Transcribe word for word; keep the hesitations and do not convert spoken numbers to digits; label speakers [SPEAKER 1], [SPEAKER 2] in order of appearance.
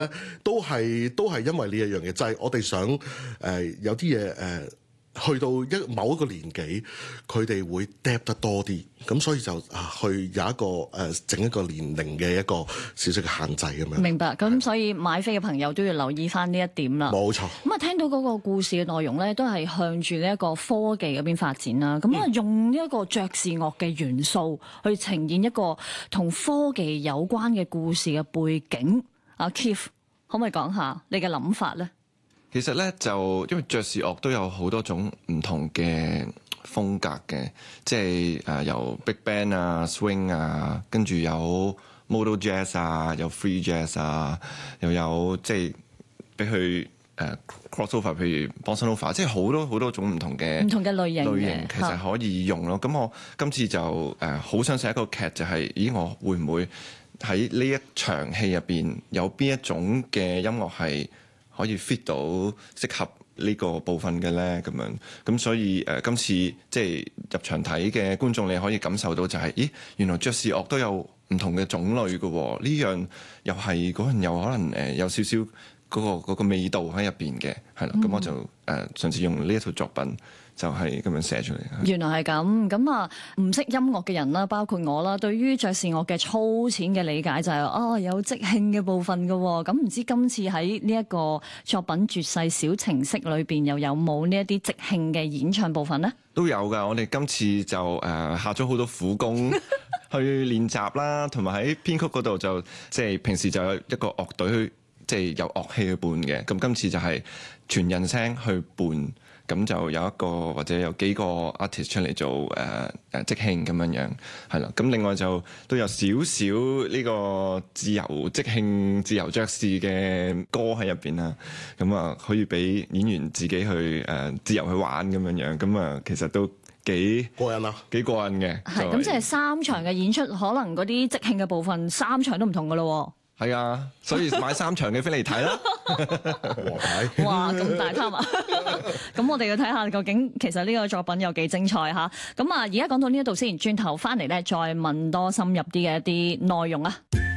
[SPEAKER 1] 都係都係因為呢一樣嘢，就係、是、我哋想誒、呃、有啲嘢誒去到一某一個年紀，佢哋會 depth 得多啲，咁所以就啊去有一個誒、呃、整一個年齡嘅一個少少嘅限制咁樣。
[SPEAKER 2] 明白，咁所以買飛嘅朋友都要留意翻呢一點啦。
[SPEAKER 1] 冇錯。
[SPEAKER 2] 咁啊，聽到嗰個故事嘅內容咧，都係向住呢一個科技嗰邊發展啦。咁啊，用呢一個爵士樂嘅元素去呈現一個同科技有關嘅故事嘅背景。阿 Keith 可唔可以講下你嘅諗法咧？
[SPEAKER 3] 其實咧就因為爵士樂都有好多種唔同嘅風格嘅，即係誒由 Big Band 啊、Swing 啊，跟住有 Modal Jazz 啊，有 Free Jazz 啊，又有即係俾佢誒 crossover，譬如 Bossa Nova，即係好多好多種唔同嘅
[SPEAKER 2] 唔同嘅類型
[SPEAKER 3] 類型其實可以用咯。咁我今次就誒好想寫一個劇，就係咦我會唔會喺呢一場戲入邊有邊一種嘅音樂係可以 fit 到適合呢個部分嘅咧？咁樣咁所以誒、呃、今次即係入場睇嘅觀眾，你可以感受到就係、是，咦原來爵士樂都有唔同嘅種類嘅喎，呢樣又係嗰樣又可能誒有少少嗰個嗰個味道喺入邊嘅，係啦，咁、嗯、我就誒嘗試用呢一套作品。就係咁樣寫出嚟。
[SPEAKER 2] 原來係咁，咁啊唔識音樂嘅人啦，包括我啦，對於爵士樂嘅粗淺嘅理解就係、是、哦有即興嘅部分嘅喎。咁唔知今次喺呢一個作品《絕世小情色》裏邊又有冇呢一啲即興嘅演唱部分呢？
[SPEAKER 3] 都有㗎，我哋今次就誒、呃、下咗好多苦功去練習啦，同埋喺編曲嗰度就即係平時就有一個樂隊去即係有樂器去伴嘅，咁今次就係全人聲去伴。咁就有一個或者有幾個 artist 出嚟做誒誒、呃、即興咁樣樣，係啦。咁另外就都有少少呢個自由即興、自由爵士嘅歌喺入邊啦。咁啊，可以俾演員自己去誒、呃、自由去玩咁樣樣。咁啊，其實都幾
[SPEAKER 1] 過癮啊，
[SPEAKER 3] 幾過癮嘅。
[SPEAKER 2] 係咁，即係三場嘅演出，可能嗰啲即興嘅部分三場都唔同噶咯。
[SPEAKER 3] 係啊，所以買三場嘅飛嚟睇啦。
[SPEAKER 2] 哇，咁大貪啊！咁我哋要睇下究竟其實呢個作品有幾精彩嚇。咁啊，而家講到呢一度先，轉頭翻嚟咧再問多深入啲嘅一啲內容啊。